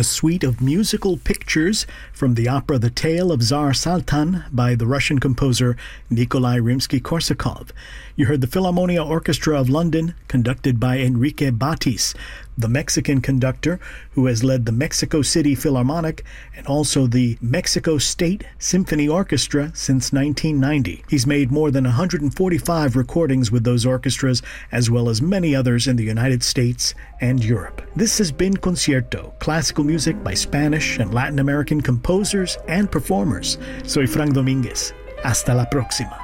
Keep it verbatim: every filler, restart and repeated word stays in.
a suite of musical pictures from the opera The Tale of Tsar Saltan by the Russian composer Nikolai Rimsky-Korsakov. You heard the Philharmonia Orchestra of London, conducted by Enrique Batis, the Mexican conductor who has led the Mexico City Philharmonic and also the Mexico State Symphony Orchestra since nineteen ninety. He's made more than one hundred forty-five recordings with those orchestras, as well as many others in the United States and Europe. This has been Concierto, classical music by Spanish and Latin American composers and performers. Soy Frank Domínguez. Hasta la próxima.